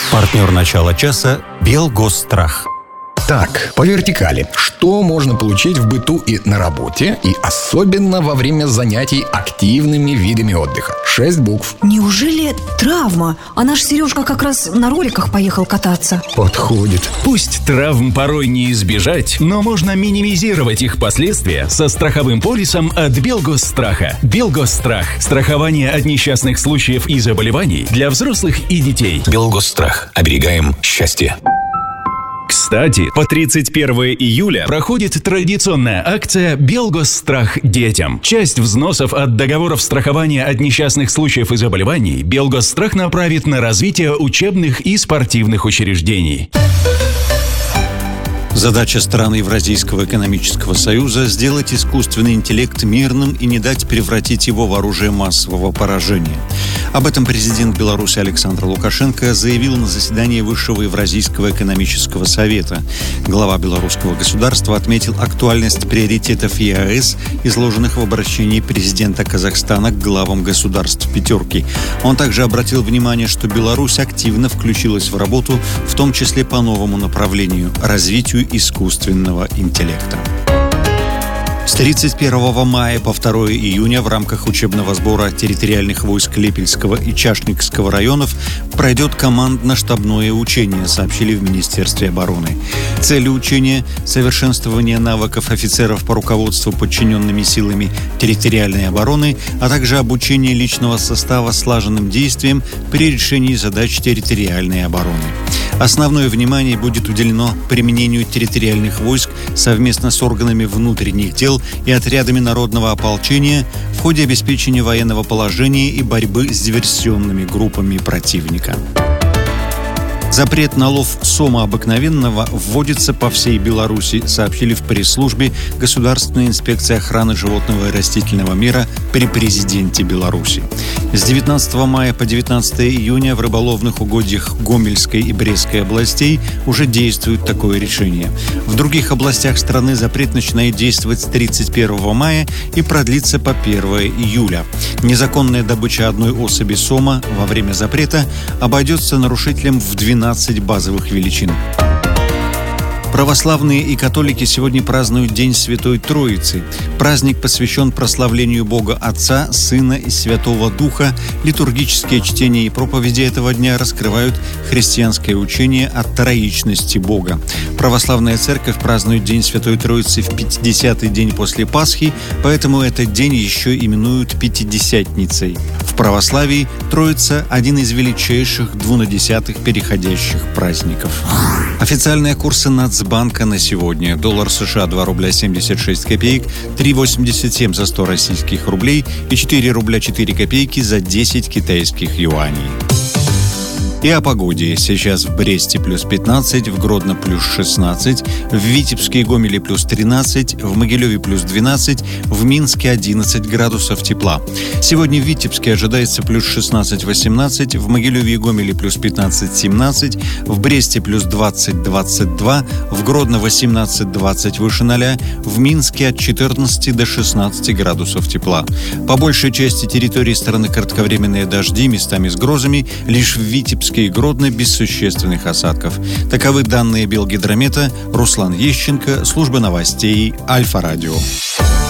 Партнер начала часа «Белгосстрах». Так, по вертикали. Что можно получить в быту и на работе, и особенно во время занятий активными видами отдыха? 6 букв. Неужели травма? А наш Сережка как раз на роликах поехал кататься. Подходит. Пусть травм порой не избежать, но можно минимизировать их последствия со страховым полисом от Белгосстраха. Белгосстрах. Страхование от несчастных случаев и заболеваний для взрослых и детей. Белгосстрах. Оберегаем счастье. Кстати, по 31 июля проходит традиционная акция «Белгосстрах детям». Часть взносов от договоров страхования от несчастных случаев и заболеваний Белгосстрах направит на развитие учебных и спортивных учреждений. Задача стран Евразийского экономического союза – сделать искусственный интеллект мирным и не дать превратить его в оружие массового поражения. Об этом президент Беларуси Александр Лукашенко заявил на заседании Высшего Евразийского экономического совета. Глава белорусского государства отметил актуальность приоритетов ЕАЭС, изложенных в обращении президента Казахстана к главам государств «пятерки». Он также обратил внимание, что Беларусь активно включилась в работу, в том числе по новому направлению – развитию искусственного интеллекта. С 31 мая по 2 июня в рамках учебного сбора территориальных войск Лепельского и Чашникского районов пройдет командно-штабное учение, сообщили в Министерстве обороны. Цели учения – совершенствование навыков офицеров по руководству подчиненными силами территориальной обороны, а также обучение личного состава слаженным действиям при решении задач территориальной обороны. Основное внимание будет уделено применению территориальных войск совместно с органами внутренних дел и отрядами народного ополчения в ходе обеспечения военного положения и борьбы с диверсионными группами противника. Запрет на лов сома обыкновенного вводится по всей Беларуси, сообщили в пресс-службе Государственной инспекции охраны животного и растительного мира при президенте Беларуси. С 19 мая по 19 июня в рыболовных угодьях Гомельской и Брестской областей уже действует такое решение. В других областях страны запрет начинает действовать с 31 мая и продлится по 1 июля. Незаконная добыча одной особи сома во время запрета обойдется нарушителям в 12 базовых величин. Православные и католики сегодня празднуют День Святой Троицы. Праздник посвящен прославлению Бога Отца, Сына и Святого Духа. Литургические чтения и проповеди этого дня раскрывают христианское учение о троичности Бога. Православная церковь празднует День Святой Троицы в 50-й день после Пасхи, поэтому этот день еще именуют Пятидесятницей. В православии Троица – один из величайших двунадесятых переходящих праздников. Официальные курсы Нацбанка на сегодня. Доллар США 2 рубля 76 копеек, 3,87 за 100 российских рублей и 4 рубля 4 копейки за 10 китайских юаней. И о погоде. Сейчас в Бресте плюс 15, в Гродно плюс 16, в Витебске и Гомеле плюс 13, в Могилеве плюс 12, в Минске 11 градусов тепла. Сегодня в Витебске ожидается плюс 16-18, в Могилеве и Гомеле плюс 15-17, в Бресте плюс 20-22, в Гродно 18-20 выше 0, в Минске от 14 до 16 градусов тепла. По большей части территории страны кратковременные дожди, местами с грозами, лишь в Витебске и Гродно без существенных осадков. Таковы данные Белгидромета. Руслан Ещенко, служба новостей Альфа-радио.